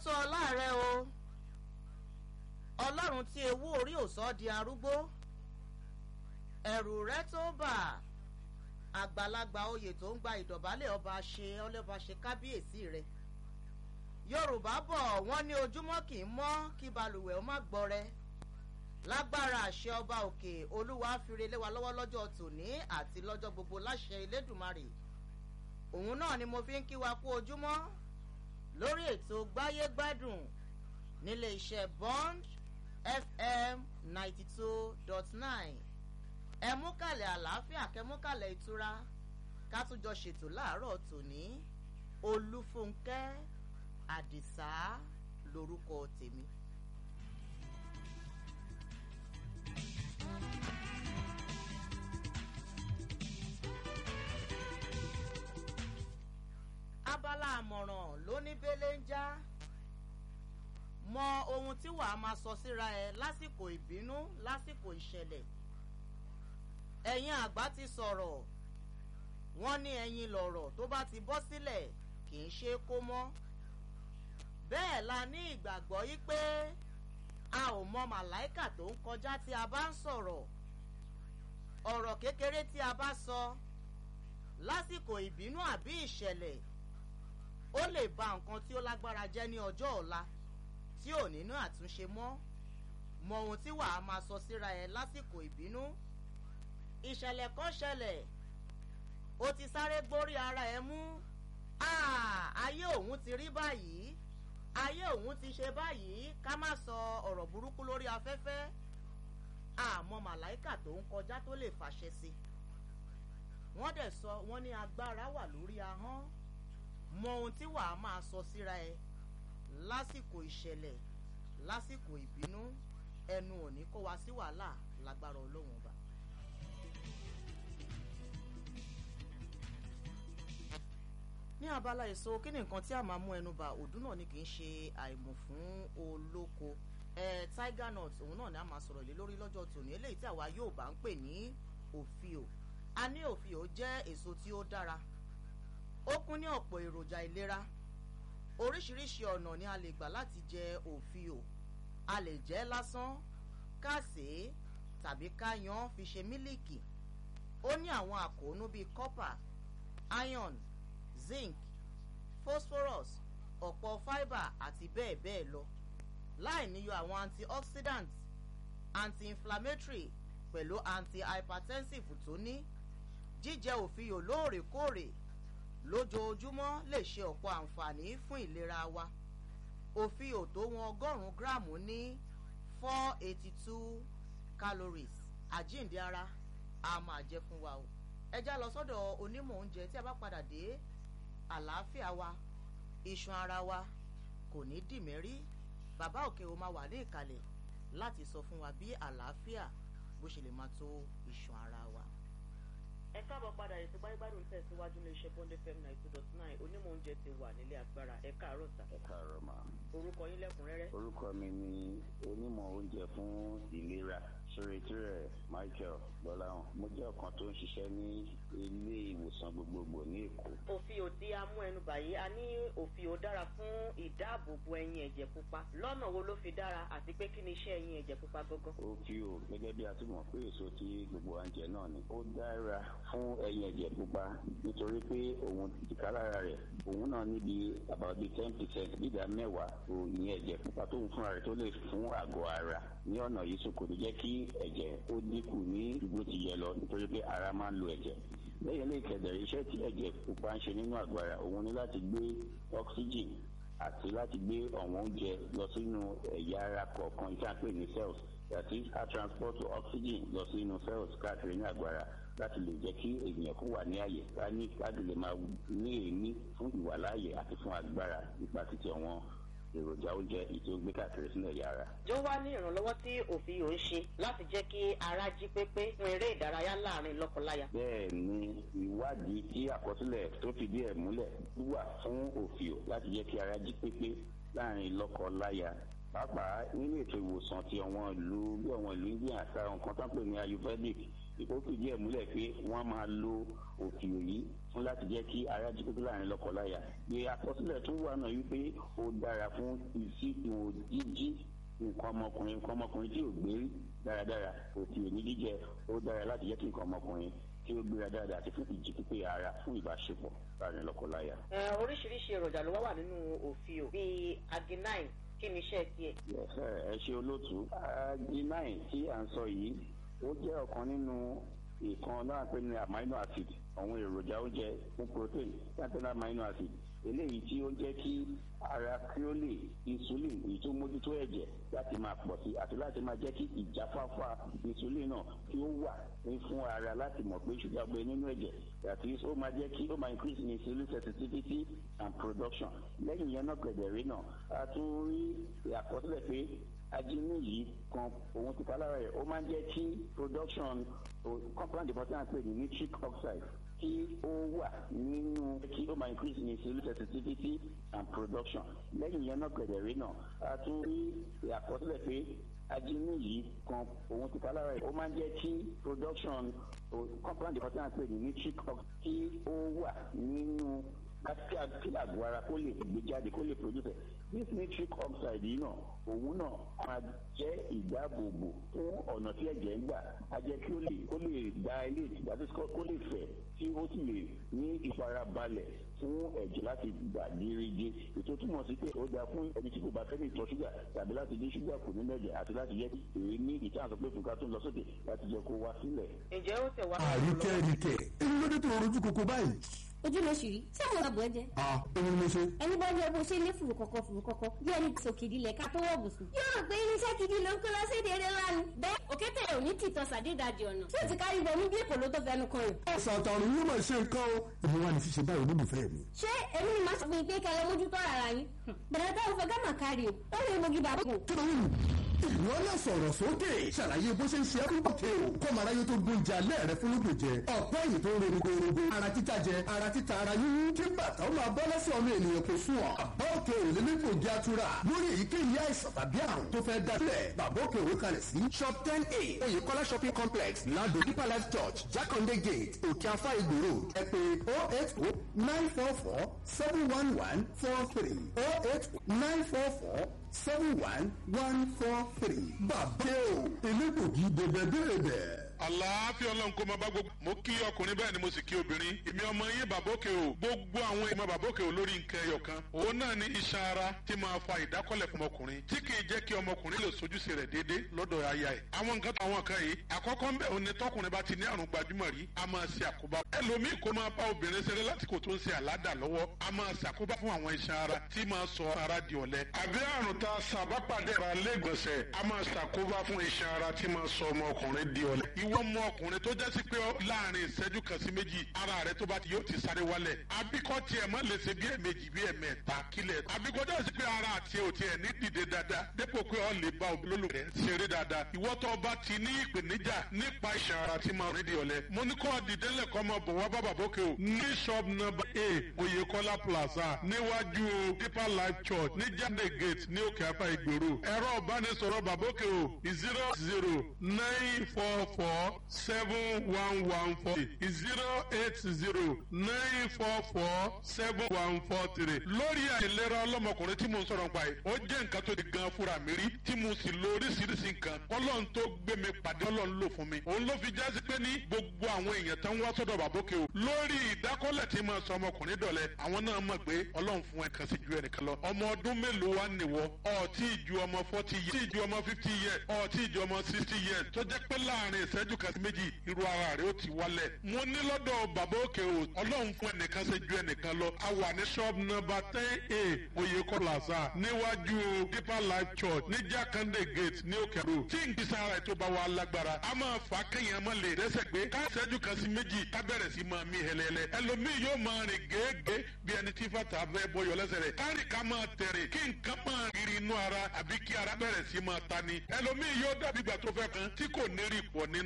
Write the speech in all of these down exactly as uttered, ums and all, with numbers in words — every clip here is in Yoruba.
tó ọlá rẹ o ọlọ́run tí ewu orí ò sọ di arúgbó ẹ̀rù rẹ tó bà àgbàlagbà oyè tó ń gba ìdọ̀bálẹ̀ ọba ṣe ọlọ́ba ṣe kábíyèsí rẹ yorùbá bọ̀ wọ́n ní ojúmọ́ kì í mọ́ kí balùwẹ̀ ó má gbọrẹ lágbára àṣẹ ọba òkè olúwa fìrè lé wa lọ́wọ́ lọ́jọ́ tòní àti lọ́jọ́ gbogbo láṣẹ elédùmarè òun náà ni mo fi ń kí wa kú ojúmọ́ lórí ètò gbáyégbádùn nílé iṣẹ́ bond f m ninety two dot nine ẹ mú kàlẹ̀ àlàáfíà kẹ́ mú kàlẹ̀ ìtura ká tún jọ ṣètò láàárọ̀ tòní olúfúnkẹ́ àdìsá lórúkọ tèmi. abala àmọ̀ràn ló ní bẹ́lẹ̀ ń já mọ ohun tí wàá máa sọ síra ẹ lásìkò ìbínú lásìkò ìṣẹ̀lẹ̀ ẹ̀yin àgbà ti sọ̀rọ̀ wọ́n ní ẹ̀yin lọ̀rọ̀ tó bá ti bọ́ sílẹ̀ kì í ṣe kó mọ́ bẹ́ẹ̀ la ní ìgbàgbọ́ yí pé a ò mọ màláìkà tó ń kọjá tí a bá ń sọ̀rọ̀ ọ̀rọ̀ kékeré tí a bá sọ lásìkò ìbínú àbí ìṣẹ̀lẹ̀ ó lè ba nǹkan tí ó lágbára jẹ́ ní ọjọ́ ọ̀la tí ò nínú àtúnṣe mọ́ mọ ohun tí wàá máa sọ síra ẹ lásìkò ìbínú ìṣẹ̀lẹ̀ kan ṣẹlẹ̀ ó ti sáré gbórí ara ẹ mú ayé òun ti rí báyìí ayé òun ti ṣe báyìí ká má sọ ọ̀rọ̀ burúkú lórí afẹ́fẹ́ àmọ́ màláìkà tó ń kọjá tó lè fàṣẹ sí wọ́n dẹ̀ sọ wọ́n ní agbára wà lórí ahọ́n mọ ohun tí wàá máa sọ síra ẹ lásìkò ìṣẹ̀lẹ̀ lásìkò ìbínú ẹnu òní kó wa sí wàhálà lágbára ọlọ́run ọba. ní abala èso kí ni nǹkan tí a máa mú ẹnu bà òdú náà ni kì í ṣe àìmọ̀ fún olóko ẹ tiger nut òun náà ni a máa sọ̀rọ̀ lé lórí lọ́jọ́ tòní eléyìí tí àwa yóò bá ń pè ní òfìò a ní òfìò jẹ́ èso tí ó dára ó kún ní ọ̀pọ̀ èròjà ìlera oríṣiríṣi ọ̀nà ni a lè gbà láti jẹ òfìò a lè jẹ lásán ká sè é tàbí ká yan fi ṣe mílìkì ó ní àwọn àkóónú bíi copper iron zinc phosphorus ọ̀pọ̀ fibre àti bẹ́ẹ̀ bẹ́ẹ̀ lọ láì níyọ àwọn antioxidants anti-inflammatory pẹ̀lú anti-hypertensive tó ní jíjẹ òfìò lóòrèkóòrè lójoojúmọ́ lè ṣe ọ̀pọ̀ àǹfààní fún ìlera wa òfìò tó wọn ọgọ́rùn-ún gíráàmù ní four eighty two calories àjíǹde ara a máa jẹ fún wa o ẹ já lọ sọ́dọ̀ onímọ̀ oúnjẹ tí a bá padà dé àlàáfíà wa iṣan ara wa kò ní dìmẹ́rí bàbá òkè o máa wà ní ìkàlẹ̀ láti sọ fún wa bí àlàáfíà bó ṣe lè máa tó iṣan ara wa. ẹ káàbọ̀ padà ètò gbáyégbádùn tẹ̀síwájú ní iṣẹ́ bond f m ninety two dot nine onímọ̀ oúnjẹ ti wà nílé agbára ẹ káàárọ̀ sà. ẹ káàárọ̀ mà. orúkọ yín lẹ́kùnrẹ́rẹ́. orúkọ mi ni onímọ̀ oúnjẹ fún ìlera sóretúrẹ̀ michael lọ́láhàn mo jẹ́ ọ̀kan tó ń ṣiṣẹ́ ní ilé ìwòsàn gbogbogbò ní èkó. òfìò tí a mú ẹnu bàyí a ní òfìò dára fún ìdáàbòbò ẹyin ẹ̀jẹ̀ pupa lọ́nà wo ló fi dára àti pé kí ni iṣẹ́ ẹyin ẹ̀jẹ̀ pupa gangan. òfìò gẹ́gẹ́ bí a ti mọ̀ pé èso tí gbogbo wa ń jẹ náà ni ó dára fún ẹyin ẹ̀jẹ̀ pupa nítorí pé òun tìkálára rẹ̀ òun náà níbi about the ten percent dídá mẹ́wàá ìyẹn ẹ̀jẹ̀ pupa tóun fúnra rẹ̀ tó lè fún àgọ́ ara ní ọ̀nà yìí so kò ní jẹ́ kí ẹ̀jẹ̀ ó dínkù ní ìgbó ti yẹ lọ nítorí pé ara máa ń lo ẹ̀jẹ̀ lẹ́yìn lè kẹ̀dẹ̀ iṣẹ́ tí ẹ̀jẹ̀ pupa ń ṣe nínú àgọ́ ara òun ni láti gbé oxygen àti láti gbé ọ̀wọ́n oúnjẹ lọ sínú ẹ̀yà ara kọ̀ọ̀kan tí a pè ní cells that is a transport oxygen lọ sínú cells káàkiri ní àgọ́ ara láti lè jẹ́ kí ènìyàn kó wà ní àyè ká ní láti lè máa ní èémí fún ìwàláàyè àti fún agbára nípa títí ọ̀wọ́n èròjà oúnjẹ ètò gbé káàkiri sínú ẹ̀yà ara. jọ wá ní ìrànlọ́wọ́ tí òfìò ń ṣe láti jẹ́ kí ara jí pépé fún eré ìdárayá láàrin lọ́kọláya. bẹ́ẹ̀ ni ìwádìí tí àkọsílẹ̀ tó fìdí ẹ̀ múlẹ̀ wà fún òfìò láti jẹ́ kí ara jí pépé láàrin lọ́kọláya pàápàá nínú ètò ìwòsàn ti àwọn ìlú bí àwọn ìlú India àti àwọn kan tó ń pè ní ayurvedic ìkó fìdí ẹ̀ múlẹ̀ pé wọ́n máa lo òfìò yìí fún láti jẹ́ kí ara jí pépé láàrin lọ́kọláya. Bí àkọsílẹ̀ tún wà náà wípé ó dára fún ìsí ìwò jíjí nǹkan ọmọkùnrin nǹkan ọmọkùnrin tí ò gbé rí dáradára òtí òní jíjẹ ó dára láti jẹ́ kí nǹkan ọmọkùnrin tí ó gbéra dáadáa àti fún ìjí pípé ara fún ìbáṣepọ̀ láàrin lọ́kọláya. oríṣiríṣi èròjà ló wá wà nínú òfìò bíi aginine kí ni iṣẹ́ tiẹ̀. ẹ ṣe olóòtú aginine tí à ń sọ yìí ó jẹ́ ọ̀kan nínú ìkan náà pé ní amino acid àwọn èròjà oúnjẹ fún protein yàtọ̀ amino acid eléyìí tí ó jẹ́ kí ara kí ó lè insulin èyí tó mójútó ẹ̀jẹ̀ láti máa pọ̀ sí àti láti máa jẹ́ kí ìjáfáfá insulin náà kí ó wà ní fún ara láti mọ̀ pé ṣúgà gbé nínú ẹ̀jẹ̀ àti ó máa jẹ́ kí ó máa increase in insulin sensitivity and production lẹ́yìn yẹn náà kẹ̀dẹ̀rí náà a tún rí àkọsílẹ̀ pé ajínigbé yìí kan òun ti ká lára rẹ̀ ó máa ń jẹ́ kí production compound important pè ní nitric oxide kí ó wà nínú kí ó máa increase in insulin sensitivity and production lẹ́yìn yẹn náà kẹ̀dẹ̀rí náà a tún rí àkọsílẹ̀ pé ajínigbé yìí kan òun ti ká lára rẹ̀ ó máa ń jẹ́ kí production compound important pè ní nitric oxide kí ó wà nínú kí àgọ́ ara kó lè gbé jáde kó lè produce ẹ̀ this nitric oxide yìí náà òun náà máa jẹ́ ìdáàbòbò fún ọ̀nà tí ẹ̀jẹ̀ ń gbà á jẹ́ kí ó lè kó lè gba ilé ìgbàdí kó lè fẹ̀ tí ó sì lè ní ìfarabalẹ̀ fún ẹ̀jẹ̀ láti gbà gírígé ètò túmọ̀ sí pé ó dáa fún ẹni tí kò bá fẹ́ ní ìtọ̀ ṣúgà tàbí láti dín ṣúgà kù nínú ẹ̀jẹ̀ àti láti jẹ́ èyí ní ìtàn pé fúnka tó ń lọ sókè láti jẹ́ kó wá sílẹ̀. ǹjẹ́ ó tẹ̀ wá. àríkẹ́ríkẹ́ èmi ló dé tó rojú kòkó báyìí. ojú ló ṣì rí tí àwọn ọ̀bọ̀ ẹ jẹ. ah èmi ni mo ṣe. ẹni bá jẹ bó ṣe lé fùrù kọ̀kọ̀ fùrù kọ̀kọ̀ bí ẹni sòkìdí lẹ̀ ká tó wọ̀ bùsùn. yóò rò pé irinṣẹ́ gidi ló ń kó lọ sí ìdèrè lánàá. bẹ́ẹ̀ òkété ò ní tìtọ́ sàdédàjì ọ̀nà tí ò ti kárí bọ̀ ní bí èkó ló tó fẹnu kan rẹ̀. ẹ ṣàtàrùn yóò máa ṣe nǹkan o èmi wà ní ṣíṣe báyìí olólùfẹ́ mi. ṣé èmi ni màá sọ fún yín pé kẹlẹ mójútó ara yín. bẹ̀rẹ̀ táwọn fẹ́ gánà kárí o ó lè mogi bàbá kò. kí ló ń ìwọ náà sọ̀rọ̀ sókè ṣàlàyé bó ṣe ń ṣe ẹkún bòkè o kọ́mọ aráyé tó gbóúnjẹ alẹ́ rẹ fún lóògbé jẹ ọ̀pẹ́ yìí tó ń ro rogorogo ara títa jẹ ara títa ara yíyún kí bàtà ó máa bọ́ lẹ́sẹ̀ ọmọ ènìyàn kò sún ọ àbá òkè òrùlé nípò jẹ́ àtúrà lórí èyíkéyìí àìsàn tàbí àrùn tó fẹ́ dá sílẹ̀ bàbá òkè òwe kalẹ̀ sí shop ten a oyèkọ́lá shopping complex lado deeper life church jakande gate òkè afá ìgbò road ẹ pè oh eight oh nine four four seven one one four three oh eight nine four four seven one one four three. bàbá o elégbògi dèbèdèbè. àlàáfíà ọlọ́run kó máa bá gbogbo mo kí ọkùnrin bẹ́ẹ̀ ni mo sì kí obìnrin èmi ọmọ yín bàbókè o gbogbo àwọn ìmọ̀ bàbókè o lórí nǹkan ẹyọ kan òun náà ní iṣan ara tí máa fa ìdákọ́lẹ̀ fún ọmọkùnrin tí kì í jẹ́ kí ọmọkùnrin lè sojúṣe rẹ̀ déédéé lọ́dọ̀ aya ẹ̀ àwọn nǹkan àwọn kan yìí àkọ́kọ́ ń bẹ̀ òun ni tọkùnrin bá ti ní àrùn gbajúmọ̀ rí a máa ṣe àkóbá ẹlòmíì kó máa bá obìnrin ṣeré lásìkò tó ń ṣe àládà lọ́wọ́ a máa ṣàkóbá fún àwọn iṣan ara tí máa sọ ara di ọ̀lẹ àbí àrùn tá a ṣàbápàdé ara lẹ́gbọ̀nsẹ̀ a máa ṣàkóbá fún iṣan ara tí máa sọ ọmọkùnrin di ọ̀lẹ ìwọ ọmọ ọkùnrin tó jẹ́ sí pé láàrin ìṣẹ́jú kan sí méjì ara rẹ tó bá ti yóò ti sáré wálẹ̀ abíkọ́ tiẹ̀ má lè ṣe bí ẹ̀mejì bí ẹ̀mẹ́ta kílẹ̀ abíkọ́ jẹ́ sí pé ara àti ò tiẹ̀ ní dìde dáadáa dépò pé ọ lè bá olólùfẹ́ ṣeré dáadáa ìwọ tó bá ti ní ìpèníjà nípa iṣan ara tí máa rìn di ọ̀lẹ mo ní kó dìdẹ́lẹ̀ kọ́ máa bọ̀ wá bá bàbókè o ní shop number eight Oyèkọ́lá plaza níwájú Deeper Life Church ní Jande gate ní òkè afá ìgbèrú ẹ̀rọ ìbánisọ̀rọ̀ bàbókè o zero zero nine four four seven one one four zero eight zero nine four four seven one four three. lórí àìlera ọlọ́mọkùnrin tí mo ń sọ̀rọ̀ nípa yìí ó jẹ́ nǹkan tó di gan fúra mi rí tí mo sì lo oríṣiríṣi nǹkan ọlọ́run tó gbé mi pàdé ọlọ́run lò fún mi òun ló fi jásí pé ní gbogbo àwọn èèyàn tó ń wá sọ́dọ̀ bàbókè o lórí ìdákọ́lẹ̀ tí máa sọ ọmọkùnrin dọ̀lẹ́ àwọn náà mọ̀ pé ọlọ́run fún ẹ̀kan sí ju ẹnìkan lọ ọmọ ọdún mélòó wá nìwọ ọtí ju ọmọ forty years ọtí ju ọmọ fifty years ọtí ju ọmọ sixty years tó jẹ́ pé láàrin ìṣẹ́jú kan sí méjì irú ara rẹ̀ ó ti wálẹ̀. mo ní lọ́dọ̀ bàbókè o ọlọ́run fún ẹnìkan ṣe ju ẹnìkan lọ a wà ní shop number ten a Oyèkọ́lá plaza níwájú Deeper Life Church ní Jakande gate ní òkèrò tí n kìí sára ètò bá wa lágbára a máa fà á kéèyàn máa lè rẹ́sẹ̀ pé ká ṣẹ́jú kan sí méjì ká bẹ̀rẹ̀ sí máa mí hẹlẹ́lẹ́ ẹlòmíì yóò máa rìn gèégèé bí ẹni tí fàtà fẹ́ bọyọ̀ lẹ́sẹ̀ rẹ̀ kárì ká máa tẹ̀rẹ̀ kí nǹkan máa riri inú ara àbí kí ara bẹ̀rẹ̀ sí máa ta ni ẹlòmíì yóò dàbí ìgbà tó fẹ́ kan tí kò ní rí pọ̀ nínú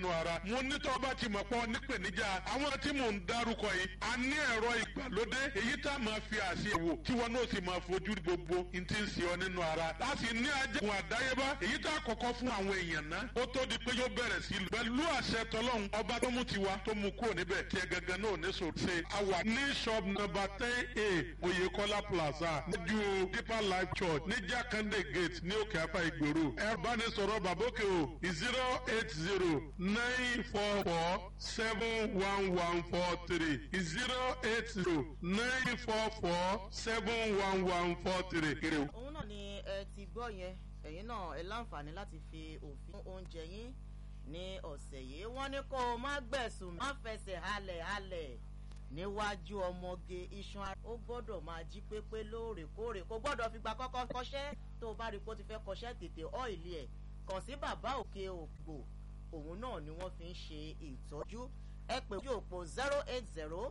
nínú ara mo ní tó bá ti mọ̀ pọ̀ nípèníjà àwọn tí mò ń dárúkọ yìí a ní ẹ̀rọ ìgbàlódé èyí tá a máa fi àṣewò tí wọn náà sì máa fojú gbogbo n ti ń ṣe ọ nínú ara a sì ní ajẹ́kùn àdáyébá èyí tá a kọ́kọ́ fún àwọn èèyàn náà ó tó di pé yóò bẹ̀rẹ̀ sí lù pẹ̀lú àṣẹ tọlọ́hun ọba tó mú tiwa tó mú kúrò níbẹ̀ tí ẹ gangan náà ní sòrò ṣe a wà ní shop number ten a Oyèkọ́lá plaza níjú Deeper Life Church ní Jákàndé gate ní Òkè Àfà Ìgbèrú ẹ bá ní sọ̀rọ̀ bàbókè o zero eight zero nine four four seven one one four three zero eight zero nine four four seven one one four three. òun náà ni ẹ ti gbọ́ yẹn ẹ̀yin náà ẹ láǹfààní láti fi òfin oúnjẹ yín ní ọ̀sẹ̀ yìí wọ́n ní kó o má gbẹ̀sùn má fẹsẹ̀ halẹ̀ halẹ̀ níwájú ọmọge iṣan ara ó gbọ́dọ̀ máa jí pépé lóòrèkóòrè kó gbọ́dọ̀ fìgbà kọ́kọ́ kọ́ṣẹ́ tó o bá rí i pé ó ti fẹ́ kọ́ṣẹ́ tètè ọ́ìlì ẹ̀ kàn sí bàbá òkè ògbò òun náà ni wọ́n fi ń ṣe ìtọ́jú ẹ pè ojú òpó zero eight zero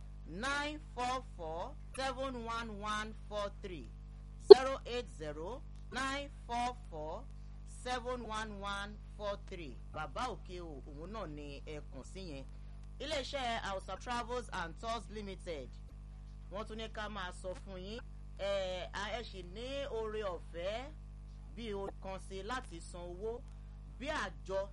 nine four four seven one one four three zero eight zero nine four four seven one one four three bàbá òkè òun náà ni ẹ kàn sí yẹn iléeṣẹ́ Hausa Travels and Tours Limited wọ́n tún ní ká máa sọ fún yín ẹ ẹ sì ní oore ọ̀fẹ́ bí o kàn sí láti san owó bí àjọ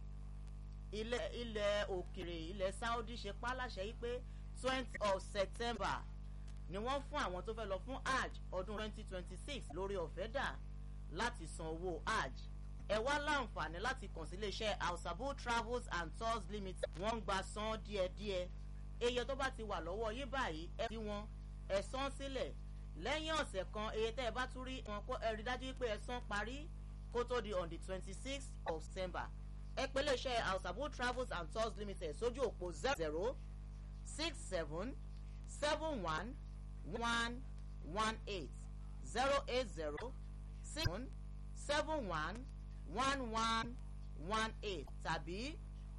ilẹ̀ ilẹ̀ òkèrè ilẹ̀ Saudi ṣe pa láṣẹ yìí pé twenty of September ni wọ́n fún àwọn tó fẹ́ lọ fún hajj ọdún twenty twenty six lórí ọ̀fẹ́ dà láti san owó hajj ẹ wá láǹfààní láti kàn sí iléeṣẹ́ Hausabu Travels and Tours Limited wọ́n ń gba san díẹ̀díẹ̀ iye tó bá ti wà lọ́wọ́ yín báyìí ẹ tí wọ́n ẹ san sílẹ̀ lẹ́yìn ọ̀sẹ̀ kan iye tẹ́ ẹ bá tún rí wọn kó ẹ rí dájú pé ẹ san parí kó tó di on the twenty sixth of December ẹ pè iléeṣẹ́ Hausabu Travels and Tours Limited sójú òpó zero zero six seven seven one one one eight zero eight zero six seven seven one one one one eight tàbí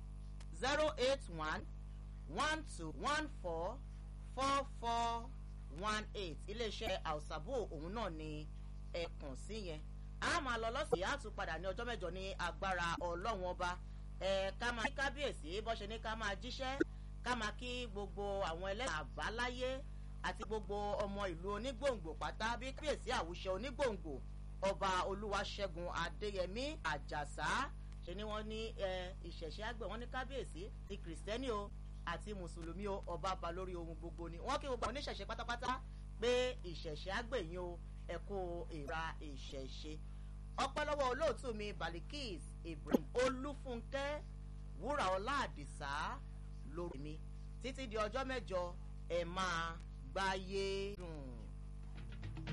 zero eight one one two one four four four one eight iléeṣẹ́ Hausabu òun náà ni ẹ kàn sí yẹn a máa lọ lọ́sẹ̀ yìí á tún padà ní ọjọ́ mẹ́jọ ní agbára ọlọ́run ọba ẹ ká máa kí kábíyèsí bó ṣe ní ká máa jíṣẹ́ ká máa kí gbogbo àwọn ẹlẹ́sìn àbáláyé àti gbogbo ọmọ ìlú onígbòǹgbò pátá bí kábíyèsí àwùṣe onígbòǹgbò ọba olúwaṣẹ́gun adéyẹmí àjàsá ṣe ni wọ́n ní ìṣẹ̀ṣe àgbẹ̀ wọ́n ní kábíyèsí ti kìrìsìtẹ́nì o àti mùsùlùmí o ọba bá lórí ohun gbogbo ni wọ́n kí gbogbo àwọn oníṣẹ̀ṣe pátápátá pé ìṣẹ̀ṣe àgbẹ̀ yín o ẹ kú ìra ìṣẹ̀ṣe ọpẹ́ lọ́wọ́ olóòtú mi balikis ibrahim olúfúnkẹ́ wúràọlá àdìsá lórí mi títí di ọjọ́ mẹ́jọ ẹ máa gbáyé dùn.